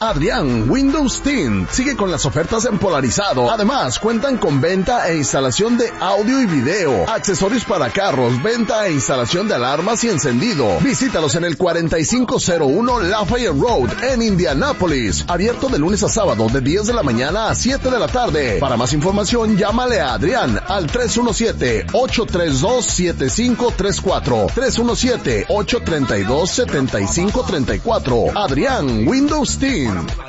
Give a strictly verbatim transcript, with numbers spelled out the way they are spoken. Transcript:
Adrián Windows Tint sigue con las ofertas en Polarizado. Además, cuentan con venta e instalación de audio y video, accesorios para carros, venta e instalación de alarmas y encendido. Visítalos en el cuarenta y cinco cero uno Lafayette Road en Indianápolis. Abierto de lunes a sábado de diez de la mañana a siete de la tarde. Para más información, llámale a Adrián al tres uno siete, ocho tres dos, siete cinco tres cuatro. tres uno siete, ocho tres dos, siete cinco tres cuatro. Adrián Windows Team.